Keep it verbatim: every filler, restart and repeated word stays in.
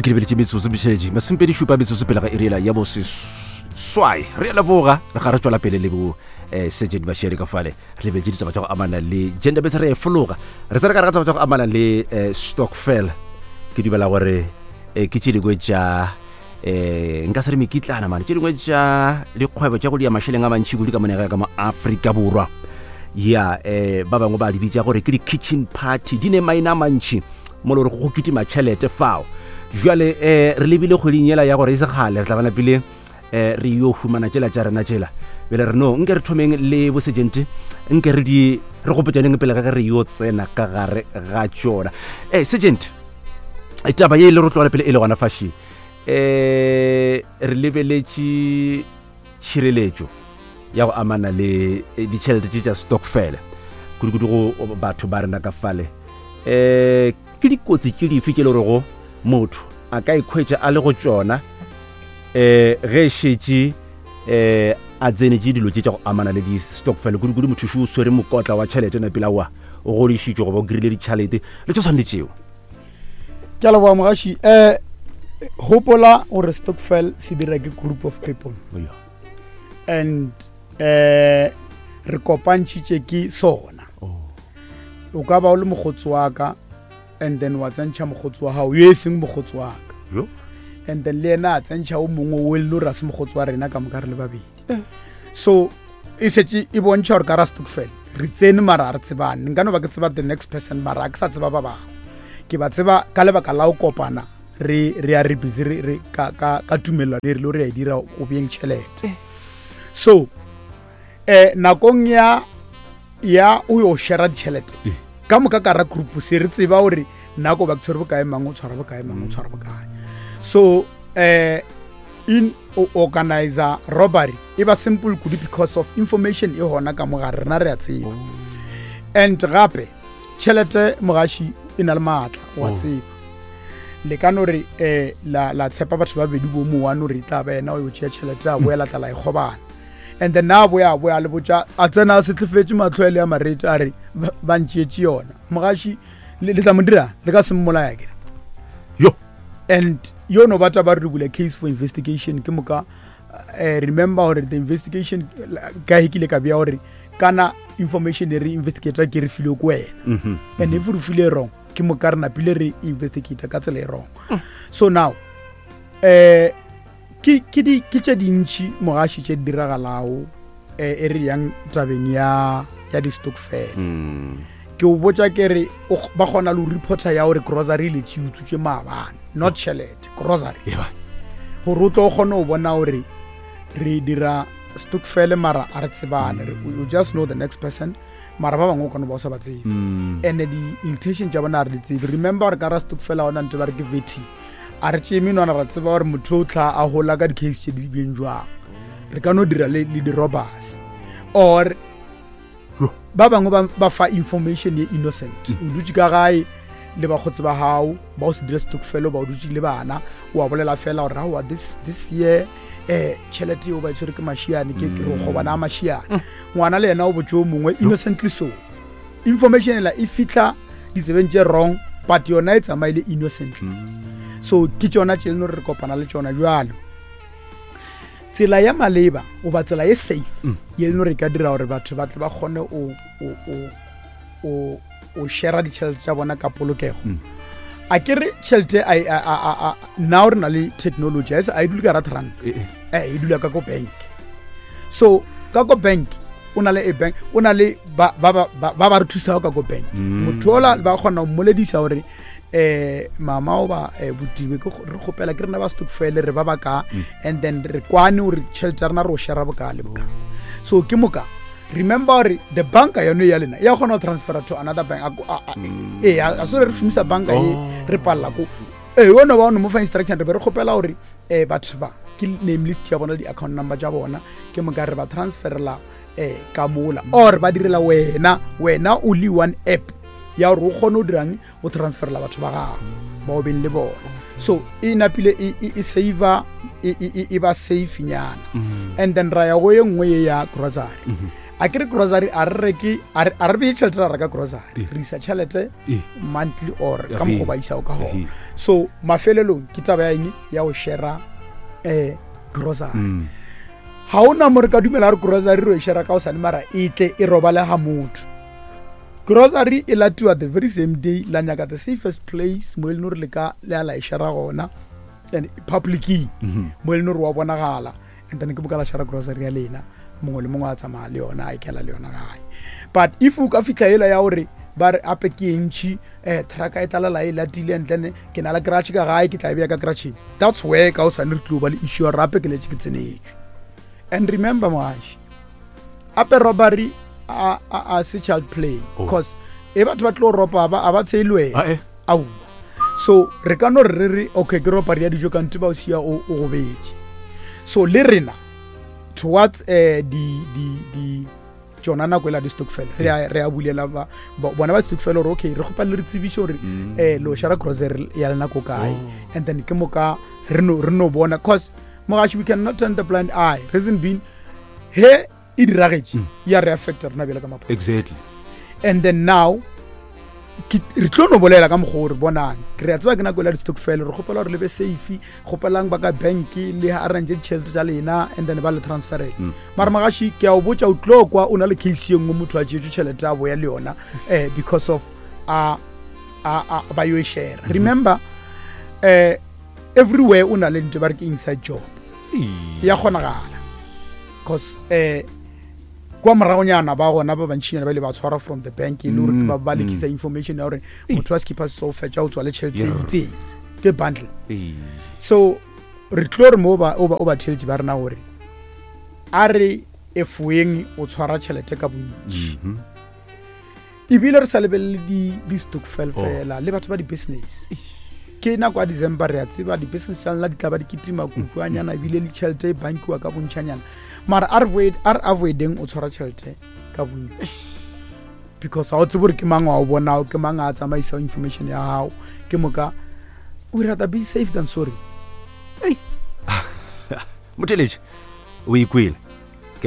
ke lebeletse metsotso mešheledi masempedi šupa metsotso pele ga iriela ya bo seswai re la boga re ga re tswela pele le bo eh Sergeant Bashiri ka fale re lebeletse ditaba tsa go amana le gender based re e fologa re tsere ka re tsa go amana le stokvel ke di bela gore ke tšedi go tša eh nka se re mekitlana mane tšedi go tša le kgwebo tša go dia masheleng a mantši go di ka monega ka mo Afrika borwa ya eh ba bangwe ba di bitša gore ke di kitchen party di ne maina mantši mo le go kitima tšhelete fao jwale eh re lebile go dinyela ya gore e se gale re tla bana pele eh re yo fumana tšela tša rena tšela bele re no nke re thomeng le bo sergeant nke re di re go petjaneng pele ga re yo tsena ka gare ga tšona eh sergeant e taba ye le rotlola pele e le gona fashi eh re lebeletše tšhireletšo ya go amana le ditšhelete tša stokvel kudu go batho ba rena ka fale eh ke dikotsi tše dife ke le go motho a ka ikhwetša a le go tšona eh ge šetše eh a tsene tše dilo tše tša go amana le di-stokvel kudu motho šo o swere mokotla wa tšhelete na pela wa o godišitše go ba o kirile ditšhelete le tšo swanetšeo ke a leboga mogaši um hopola gore stokvel se dira ke group of people and um re kopantšhitše ke sona o ka ba o le mogotsi wa ka and then wa tsentšha mogotsi wa gago yo e seng mogotsi wa ka and then le ena a tsentšha o mongwe o e le gore a se mogotsi wa rena ka moka re le babedi so e setse e bontšha gore ka ra stokvel re tsene mara a re tsebane nka no ba ke tseba the next person mara a ke sa tseba ba bangwe ke ba tseba ka lebaka la o kopana re re a re busy re re ka ka ka tumello le re lo re a dira o beng tšhelete so eh nakong ya ya o yo share tšhelete ka moka ka ra group se re tseba gore nako ba tshwere bokae mang o tshwara bokae mang o tshwara bokae so eh in organizer robbery e ba simple good because of information e hona ka mo ga rena re a tseba and gape tšhelete mogaši e na le maatla wa tseba le ka no re eh la la tshepa batho ba bedi bo mo wa no re tla ba ena o yo tšea tšhelete a boela tla la e gobana and then now boya boya le botša a tsena se tlefetse matlhoele ya marete a re ba ntšeetse yona mogaši le tla mo dira le ka se mmolaya ke yo and yo no batla ba re bula case for investigation ke moka uh, remember gore the investigation ka hekile ka bia gore kana information e re investigator ke re file ko wena and if re file wrong ke moka re napile re investigator ka tsela e wrong so now eh ke ke di ke tše dintši mogaši tše diragalao eh e re yang tabeng ya ya di stokvel ke o botša ke re ba gona le reporter ya gore grocery le tše utswitše maabane not tšhelete grocery gore o tlo gone o bona gore re dira stokvel mara a re tsebane you just know the next person mara ba bangwe o kano ba o sa ba tsebe and the intention tša bona re di tsebe remember gore ka ra stokvel a ona nte ba re ke vetting a re tšee menwana ra tseba gore motho o tla a gola ka di-case tše di bjeng jwang re ka no dira le di-robbers or ba bangwe ba fa information ye innocent o dutse ka gae le bagotse ba gago ba o se dire stokvel ba o dutse le bana o a bolela fela gore aowa this this year eh tšhelete eo ba itshwere ke mašiane ke re go bona a mašiane ngwana le ena o botse o mongwe innocently so information ela e fitlha ditsebeng tše wrong but yona e tsamaile innocently so ke tšona tše leno re kopana le tšona jalo tsela ya maleba o ba tsela e safe ye leno re ka dira gore batho ba tle ba kgone o o o o share ditšhelete tša bona ka polokego a ke re tšhelete a now re na le technology a e dule ka ra trunk eh e dula ka ko bank so ka ko bank o na le a bank o na le ba ba ba re thusa ka ko bank motho ola ba kgona o moledisa gore eh mama o ba bodibe ke re gopela ke rena ba stokvel re ba baka and then re kwane o re tšhelete rena ro share boka le boka so ke moka remember the bank ya no ya lena ya gona transfer to another bank eh a so re shumisa banka e re palla ko eh wona ba no mo fa instruction re re gopela gore eh batho ba ke name list ya bona di account number ja bona ke moka re ba transfer la eh ka mola or ba direla wena wena only one app ya gore o kgone o dirang o transfer la batho ba gago ba o beng le bona so e napile e saver e ba safe nyana and then ra ya go ye nngwe ya grocery a ke re grocery a re reke a re a re beye tšhelete ra reka grocery Eh. re isa tšhelete Eh. monthly or ka Eh. mokgo ba isago ka Eh. gona so mafelelong ke taba ya eng ya go share um grocery Mm. ga o na mo re ka dumela re grocery re o e share ka o sane mara e tle e robale ga motho grocery e latiwa the very same day la nyaka the safest place mo e leng gore le ka le a la e share gona and public e Mhm. mo e leng gore wa bonagala and then ke boka la share grocery ya lena mongwe le mongwe a tsamaya le yona a ikela le yona gae but if o ka fitlha ela ya gore ba re ape ke entšhi um traka e tlalela e latile and then ke na le kratšhe ka gae ke tla beya ka kratšheng that's where ka o sane re tlo ba le issue ya gore ape ke letse ke tsenetše and remember moaši ape robbery a, a, a se child play Oh. because e batho ba tlo ropa a ba a ba tsheilwe Ah, eh. aua so re ka no re re okay ke robbery ya dijo kante ba o sia o o go betse so le rena towards uh, di di di tsona nako ela di stockfel re a- re a bulela ba ba- bona ba stockfel gore okay re gopa le re tsebishe gore Mm. eh lo shara grocery ya lena ko kae Oh. and then ke moka re no re no bona cause mogashi we cannot turn the blind eye reason being he e diragetse ya re affecta rena bjela ka mapo Exactly. and then now ke re tlo no bolela ka mogore bonang re a tswa ke nako la di stockfel re gopela gore le be safe gopelang ba ka bank le ha arrange ditšhelete tsa lena and then ba le transferela Mm. mara magashi ke a o botsa o tlo kwa o na le case engwe motho a tšetse tšhelete a boya le yona eh, because of a a a ba yo e share remember eh, everywhere o na le ntse ba re ke inside job Eh. ya kgonagala because eh, kwa moragonyana ba gona ba bantšhinyana ba ile ba tshwara from the bank e le gore Mm, ba ba lekisa information ya gore motho wa skipa so fetša o tswa le tšhelete e Yeah. itseng ke bundle Eh. so re tlo re mo o ba o ba- o ba theletše ba rena gore a re efoeng o tshwara tšhelete ka bontši Mhm. ebile re sa lebelele di- di-stockfel Oh. fela le batho ba di-business ke nako ya december re a tseba di-business tša lena di tla ba di ketima kukuanyana ebile le tšhelete e bankiwa ka bontšhanyana mara a re avoid- a re avoideng o tshwara tšhelete ka bontši because ga o tsebe gore ke mang wa o bonao ke mang a tsamaisa information ya gago ke moka we rather be safe than sorry Moteletši o ikwele